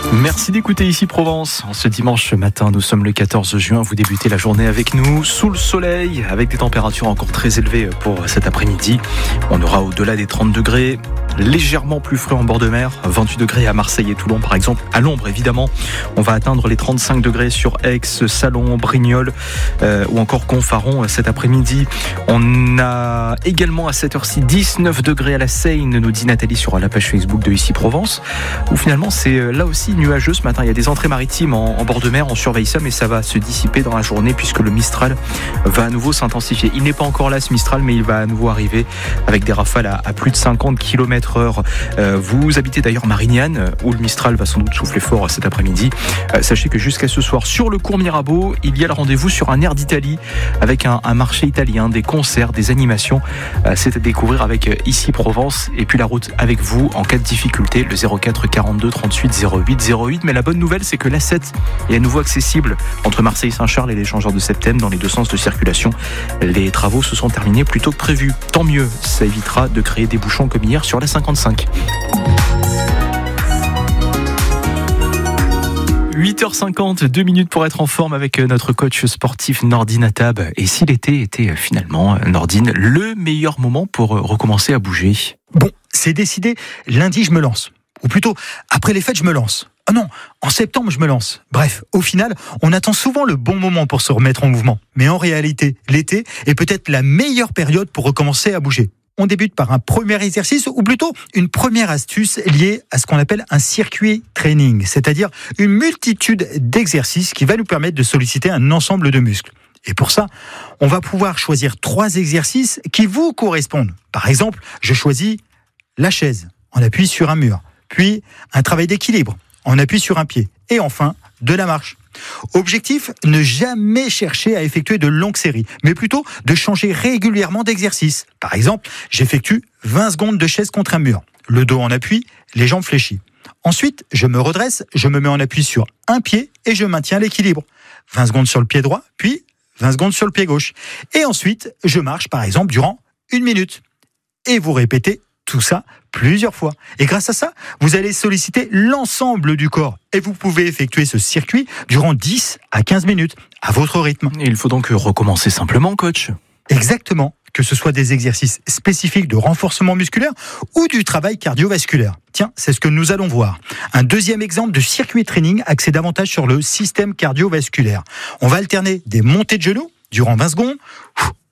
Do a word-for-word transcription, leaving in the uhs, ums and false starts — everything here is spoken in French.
Merci d'écouter Ici Provence. Ce dimanche matin, nous sommes le quatorze juin. Vous débutez la journée avec nous, sous le soleil, avec des températures encore très élevées pour cet après-midi. On aura au-delà des trente degrés, légèrement plus frais en bord de mer, vingt-huit degrés à Marseille et Toulon par exemple. À l'ombre, évidemment, on va atteindre les trente-cinq degrés sur Aix, Salon, Brignoles euh, ou encore Confaron cet après-midi. On a également à cette heure-ci dix-neuf degrés à la Seine, nous dit Nathalie sur la page Facebook de Ici Provence, où finalement c'est là aussi nuageux ce matin. Il y a des entrées maritimes en, en bord de mer, on surveille ça, mais ça va se dissiper dans la journée puisque le Mistral va à nouveau s'intensifier. Il n'est pas encore là ce Mistral, mais il va à nouveau arriver avec des rafales à, à plus de cinquante kilomètres heure. Euh, vous habitez d'ailleurs Marignane, où le Mistral va sans doute souffler fort cet après-midi. Euh, sachez que jusqu'à ce soir, sur le cours Mirabeau, il y a le rendez-vous sur un air d'Italie avec un, un marché italien, des concerts, des animations. Euh, c'est à découvrir avec euh, Ici Provence. Et puis la route avec vous en cas de difficulté, le zéro quatre quarante-deux trente-huit zéro huit zéro huit. Mais la bonne nouvelle, c'est que l'A sept est à nouveau accessible entre Marseille-Saint-Charles et l'échangeur de Septem dans les deux sens de circulation. Les travaux se sont terminés plus tôt que prévu. Tant mieux, ça évitera de créer des bouchons comme hier sur la cinquante-cinq. huit heures cinquante, deux minutes pour être en forme avec notre coach sportif Nordine Atab. Et si l'été était finalement, Nordine, le meilleur moment pour recommencer à bouger ? Bon, c'est décidé, lundi je me lance. Ou plutôt, après les fêtes je me lance. Oh non, en septembre je me lance. Bref, au final, on attend souvent le bon moment pour se remettre en mouvement. Mais en réalité, l'été est peut-être la meilleure période pour recommencer à bouger. On débute par un premier exercice, ou plutôt une première astuce liée à ce qu'on appelle un circuit training, c'est-à-dire une multitude d'exercices qui va nous permettre de solliciter un ensemble de muscles. Et pour ça, on va pouvoir choisir trois exercices qui vous correspondent. Par exemple, je choisis la chaise, on appuie sur un mur, puis un travail d'équilibre, on appuie sur un pied, et enfin, de la marche. Objectif, ne jamais chercher à effectuer de longues séries, mais plutôt de changer régulièrement d'exercice. Par exemple, j'effectue vingt secondes de chaise contre un mur. Le dos en appui, les jambes fléchies. Ensuite, je me redresse, je me mets en appui sur un pied et je maintiens l'équilibre. vingt secondes sur le pied droit, puis vingt secondes sur le pied gauche. Et ensuite, je marche par exemple durant une minute. Et vous répétez tout ça plusieurs fois. Et grâce à ça, vous allez solliciter l'ensemble du corps. Et vous pouvez effectuer ce circuit durant dix à quinze minutes, à votre rythme. Et il faut donc recommencer simplement, coach. Exactement. Que ce soit des exercices spécifiques de renforcement musculaire ou du travail cardiovasculaire. Tiens, c'est ce que nous allons voir. Un deuxième exemple de circuit training axé davantage sur le système cardiovasculaire. On va alterner des montées de genoux durant vingt secondes,